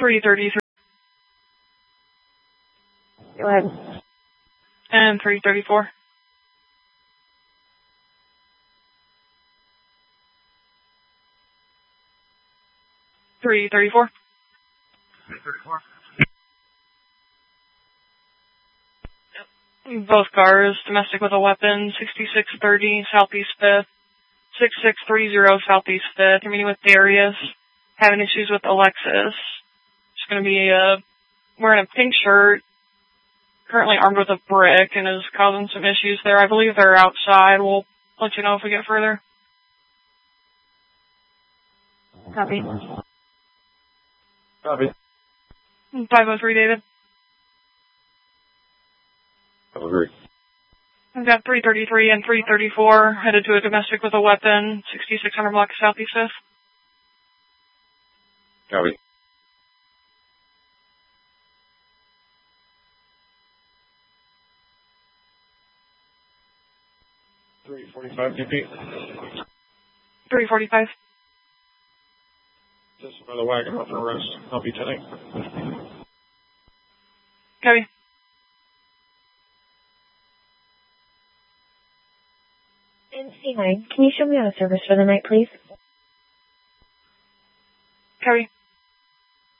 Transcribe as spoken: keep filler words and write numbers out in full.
three thirty-three. Go ahead. And three thirty-four. three thirty-four. three thirty-four. Yep. Both cars, domestic with a weapon, sixty-six thirty Southeast fifth, sixty-six thirty Southeast fifth, meeting with Darius, having issues with Alexis. She's going to be uh, wearing a pink shirt, currently armed with a brick, and is causing some issues there. I believe they're outside. We'll let you know if we get further. Copy. Copy. five oh three, David. five oh three. I've got three thirty-three and three thirty-four headed to a domestic with a weapon, sixty-six hundred block Southeast fifth. Copy. three forty-five D P. three forty-five. Just another wagon off arrest. I'll be tonight. Copy. And C nine, can you show me out of service for the night, please?